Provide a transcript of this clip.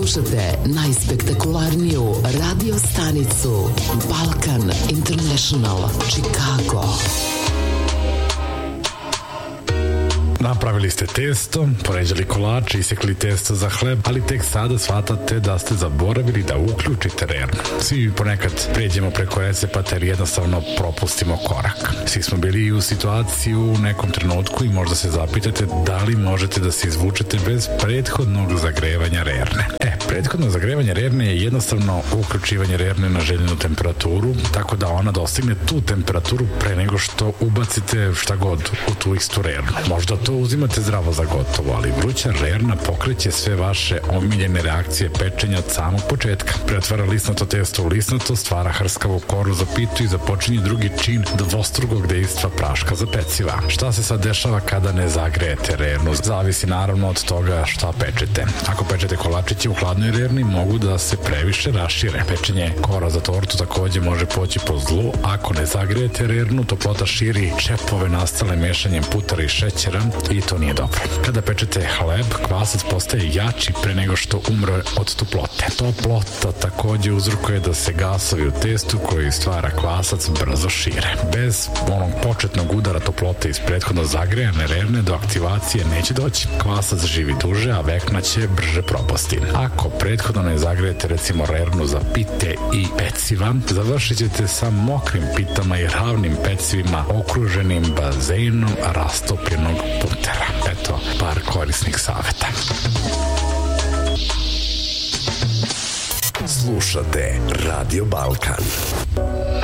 Slušate najspektakularniju radio stanicu Balkan International Chicago. Napravili ste testo, poređali kolače, isekli testo za hleb, ali tek sada shvatate da ste zaboravili da uključite rernu. Svi ponekad pređemo preko recepata jer jednostavno propustimo korak. Svi smo bili u situaciji u nekom trenutku i možda se zapitate da li možete da se izvučete bez prethodnog zagrevanja rerne. Prethodno zagrevanje rerne je jednostavno uključivanje rerne na željenu temperaturu, tako da ona dostigne tu temperaturu pre nego što ubacite šta god u tu istu rernu. Možda to uzimate zdravo za gotovo, ali vruća rerna pokreće sve vaše omiljene reakcije pečenja od samog početka. Pretvara lisnato testo u lisnato, stvara hrskavu koru za pitu i započinje drugi čin dvostrukog dejstva praška za peciva. Šta se sad dešava kada ne zagrejete rernu? Zavisi naravno od toga šta pečete. Ako pečete kolačiće u hladnoj rerni, mogu da se previše rašire. Pečenje kora za tortu takođe može poći po zlu. Ako ne zagrejete rernu, toplota širi čepove nastale mešanjem putara i šećera i to nije dobro. Kada pečete hleb, kvasac postaje jači pre nego što umre od toplote. Toplota takođe uzrokuje da se gasovi u testu koji stvara kvasac brzo šire. Bez onog početnog udara toplote iz prethodno zagrejane rerne do aktivacije neće doći. Kvasac živi duže, a vekna će brže propasti. Ako prethodno ne zagrejete recimo rernu za pite i peciva, završit ćete sa mokrim pitama i ravnim pecivima okruženim bazenom rastopljenog puntera. Eto, par korisnih saveta. Slušate Radio Balkan.